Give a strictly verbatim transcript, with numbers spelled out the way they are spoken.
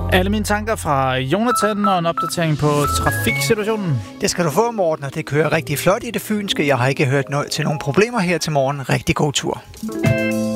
Alle mine tanker fra Jonathan og en opdatering på trafiksituationen. Det skal du få, Morten, og det kører rigtig flot i det fynske. Jeg har ikke hørt noget til nogle problemer her til morgen. Rigtig god tur.